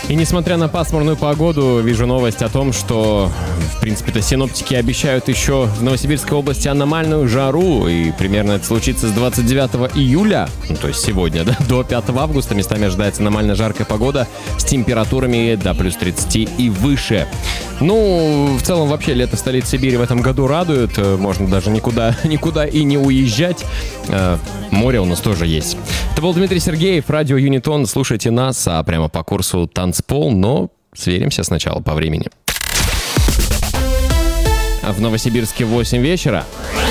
И несмотря на пасмурную погоду, вижу новость о том, что, в принципе-то, синоптики обещают еще в Новосибирской области аномальную жару. И примерно это случится с 29 июля, ну, то есть сегодня, да, до 5 августа местами ожидается аномально жаркая погода с температурами до плюс 30 и выше. Ну, в целом, вообще, лето столицы Сибири в этом году радует. Можно даже никуда и не уезжать. Море у нас тоже есть. Это был Дмитрий Сергеев, радио Юнитон. Слушайте нас, а прямо по курсу танцпол, но сверимся сначала по времени. В Новосибирске 8 вечера.